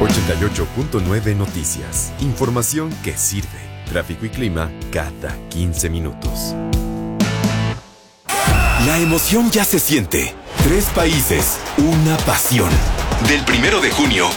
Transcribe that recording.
88.9 Noticias. Información que sirve. Tráfico y clima cada 15 minutos. La emoción ya se siente. 3 países, una pasión. Del 1 de junio